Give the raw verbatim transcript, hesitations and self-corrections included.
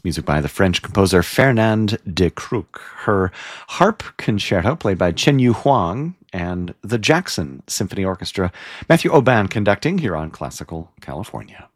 music by the French composer Fernand de Crook. Her harp concerto, played by Chen Yu Huang, and the Jackson Symphony Orchestra. Matthew Oban conducting here on Classical California.